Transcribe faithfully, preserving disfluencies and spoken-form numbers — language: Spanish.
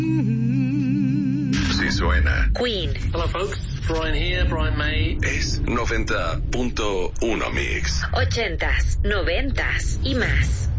Si suena. Queen. Hello folks, Brian here, Brian May. Es noventa punto uno Mix. Ochentas, noventas y más.